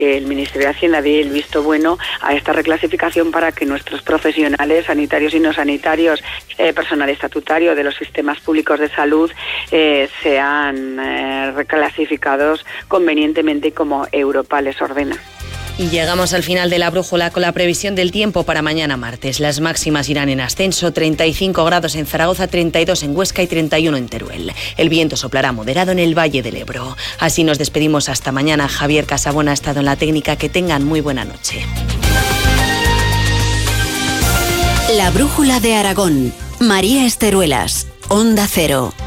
el Ministerio de Hacienda dé el visto bueno a esta reclasificación para que nuestros profesionales, sanitarios y no sanitarios, personal estatutario de los sistemas públicos de salud, sean reclasificados convenientemente y como Europa les ordena. Y llegamos al final de la brújula con la previsión del tiempo para mañana martes. Las máximas irán en ascenso, 35 grados en Zaragoza, 32 en Huesca y 31 en Teruel. El viento soplará moderado en el Valle del Ebro. Así nos despedimos hasta mañana. Javier Casabona ha estado en la técnica. Que tengan muy buena noche. La brújula de Aragón. María Esteruelas, Onda Cero.